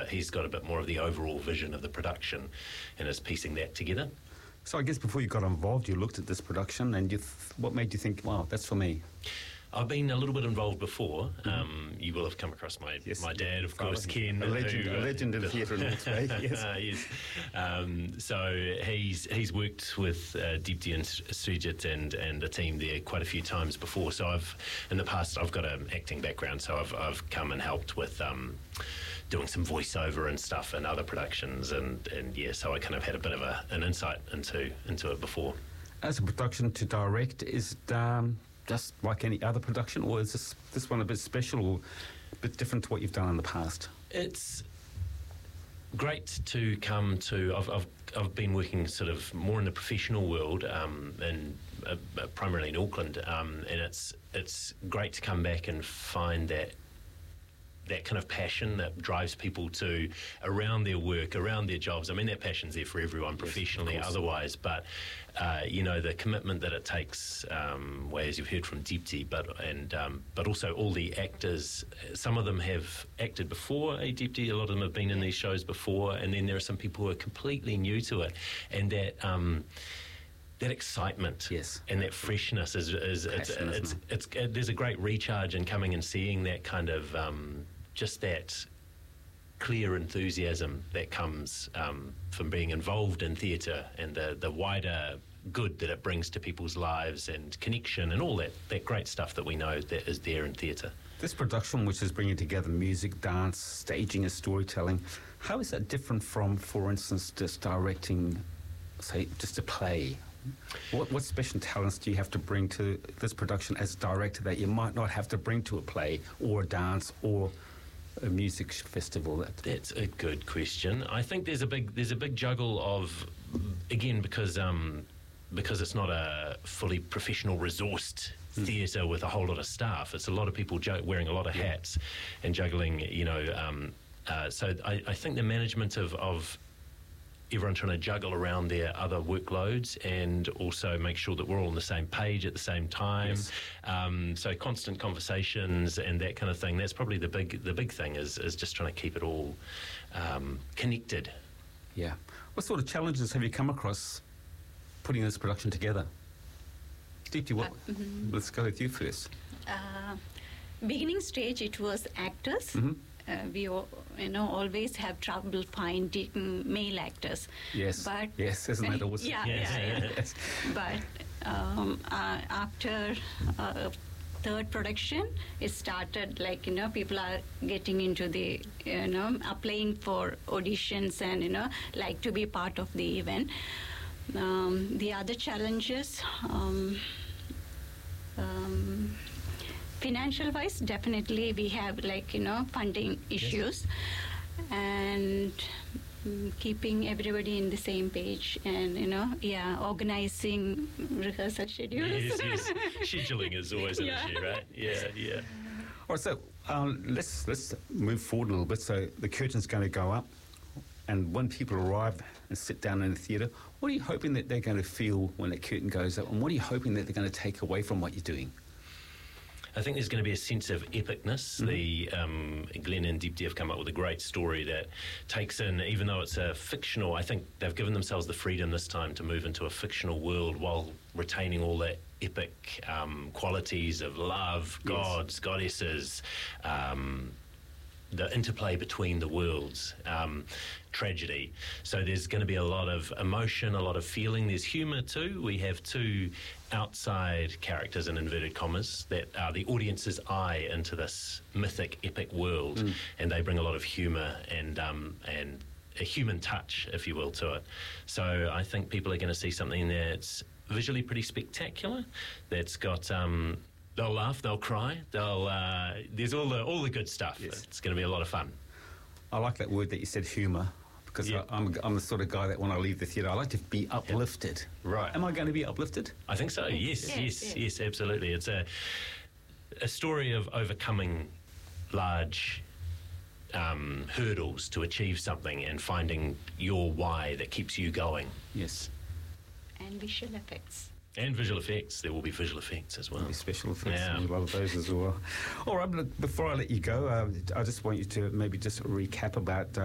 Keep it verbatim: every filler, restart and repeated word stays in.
but he's got a bit more of the overall vision of the production and is piecing that together. So I guess before you got involved, you looked at this production, and you th- what made you think, wow, that's for me? I've been a little bit involved before. Mm-hmm. Um, you will have come across my yes, my dad, of father, course, Ken. A legend, who, a legend in the theatre in Hawke's Bay, yes. uh, yes. Um, so he's he's worked with uh, Deepti and Srijit and, and the team there quite a few times before. So I've, in the past, I've got an acting background, so I've I've come and helped with um, doing some voiceover and stuff in other productions, and, and yeah, so I kind of had a bit of a, an insight into into it before. As a production to direct, is it um, just like any other production, or is this this one a bit special or a bit different to what you've done in the past? It's great to come to. I've I've, I've been working sort of more in the professional world, um, and uh, primarily in Auckland, um, and it's it's great to come back and find that. that kind of passion that drives people to around their work, around their jobs. I mean, that passion's there for everyone, professionally, yes, otherwise, but, uh, you know, the commitment that it takes, um, well, as you've heard from Deepti, but and um, but also all the actors, some of them have acted before, eh, Deepti? A lot of them have been in these shows before, and then there are some people who are completely new to it, and that... Um, that excitement, yes, and that freshness is, is it's, it's, it's, it's, it, there's a great recharge in coming and seeing that kind of um, just that clear enthusiasm that comes um, from being involved in theatre, and the, the wider good that it brings to people's lives and connection and all that, that great stuff that we know that is there in theatre. This production, which is bringing together music, dance, staging and storytelling, how is that different from, for instance, just directing, say, just a play? What, what special talents do you have to bring to this production as a director that you might not have to bring to a play or a dance or a music festival? That That's a good question. I think there's a big there's a big juggle of, again, because um, because it's not a fully professional resourced mm. theatre with a whole lot of staff. It's a lot of people ju- wearing a lot of hats and juggling. You know, um, uh, so I, I think the management of of everyone trying to juggle around their other workloads and also make sure that we're all on the same page at the same time. Yes. Um, so constant conversations and that kind of thing. That's probably the big the big thing is is just trying to keep it all um, connected. Yeah. What sort of challenges have you come across putting this production together? Deepti, what? Uh, mm-hmm. Let's go with you first. Uh, beginning stage, it was actors. Mm-hmm. Uh, we, you know, always have trouble finding male actors. Yes. But yes, isn't that always? Yeah, yes. yeah, yeah. Yes. But um, uh, after uh, third production, it started like, you know, people are getting into the, you know, applying for auditions and, you know, like to be part of the event. Um, the other challenges, um, um, financial wise, definitely we have like, you know, funding issues. Yes. And um, keeping everybody in the same page and, you know, yeah, organizing rehearsal schedules. Yes, yes. Scheduling is always an yeah. issue, right? Yeah, yeah. All right, so um, let's let's move forward a little bit. So the curtain's going to go up, and when people arrive and sit down in the theatre, what are you hoping that they're going to feel when the curtain goes up, and what are you hoping that they're going to take away from what you're doing? I think there's going to be a sense of epicness. Mm-hmm. The um, Glenn and Deepti have come up with a great story that takes in, even though it's a fictional, I think they've given themselves the freedom this time to move into a fictional world while retaining all the epic um, qualities of love, yes. gods, goddesses, um, the interplay between the worlds, um, tragedy. So there's going to be a lot of emotion, a lot of feeling. There's humour too. We have two outside characters, in inverted commas, that are the audience's eye into this mythic, epic world, mm. and they bring a lot of humour and um, and a human touch, if you will, to it. So I think people are going to see something that's visually pretty spectacular, that's got... Um, They'll laugh, they'll cry, they'll. Uh, there's all the all the good stuff. Yes. It's going to be a lot of fun. I like that word that you said, humour, because yep. I, I'm, I'm the sort of guy that when I leave the theatre, I like to be uplifted. Yep. Right. Am I going to be uplifted? I think so, yes, yes, yes, yes, yes, absolutely. It's a, a story of overcoming large um, hurdles to achieve something and finding your why that keeps you going. Yes. And visual effects. And visual effects. There will be visual effects as well. There'll be special effects. Yeah. I love those as well. All right, before I let you go, uh, I just want you to maybe just recap about... Uh,